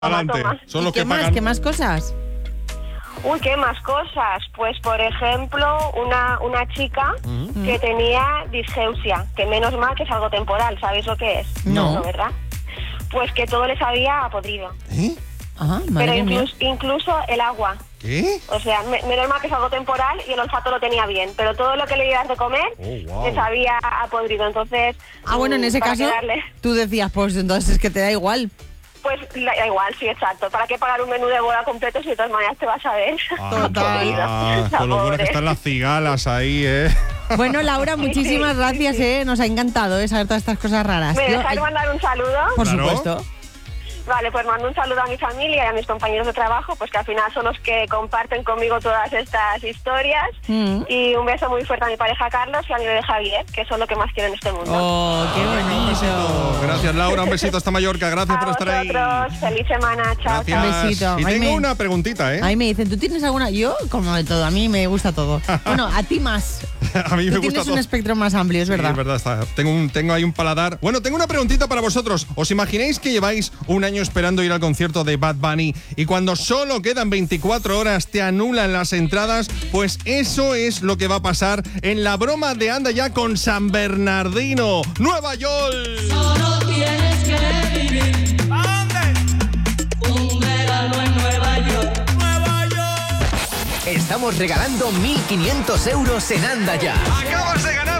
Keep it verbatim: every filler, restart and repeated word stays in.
Adelante. Toma. Son ¿Y los qué que más? pagan. ¿Qué más cosas? Uy, ¿qué más cosas? Pues, por ejemplo, una, una chica Ujú. que tenía disgeusia, que menos mal que es algo temporal, ¿sabéis lo que es? No. ¿Verdad? Pues que todo les había podrido. ¿Eh? Ajá, Pero madre mía. incluso, incluso el agua. ¿Qué? O sea, me- menos mal que es algo temporal y el olfato lo tenía bien, pero todo lo que le ibas de comer Oh, wow. les había podrido. Entonces, Ah, bueno, en mm, ese para caso, quedarle- tú decías, pues entonces es que te da igual. Pues la- da igual, sí, exacto. ¿Para qué pagar un menú de boda completo si de todas maneras te vas a ver? Total. Ah, con lo bueno que están las cigalas ahí, ¿eh? Bueno, Laura, muchísimas sí, gracias, sí. ¿eh? Nos ha encantado, ¿eh? Saber todas estas cosas raras. ¿Me Yo- dejáis mandar un saludo? Por Claro. supuesto. Vale, pues mando un saludo a mi familia y a mis compañeros de trabajo, pues que al final son los que comparten conmigo todas estas historias. Mm. Y un beso muy fuerte a mi pareja Carlos y a mi bebé Javier, que son lo que más quiero en este mundo. Oh, qué bonito. Gracias, Laura. Un besito hasta Mallorca. Gracias a por estar ahí. vosotros, feliz semana, chao, Gracias. chao. Un besito. Y Ay, tengo me- una preguntita, ¿eh? Ahí me dicen, ¿tú tienes alguna? Yo, como de todo, a mí me gusta todo. Bueno, a ti más. A mí me Tú gusta tienes todo. un espectro más amplio, es Sí, verdad. es verdad, está. Tengo, un, tengo ahí un paladar. Bueno, tengo una preguntita para vosotros. ¿Os imagináis que lleváis un año esperando ir al concierto de Bad Bunny y cuando solo quedan veinticuatro horas te anulan las entradas? Pues eso es lo que va a pasar en la broma de Anda Ya con San Bernardino, Nueva York. Solo tienes que vivir. ¿A dónde? Un verano en Nueva York. Nueva York. Estamos regalando mil quinientos euros en Anda Ya. ¡Acabas de ganar!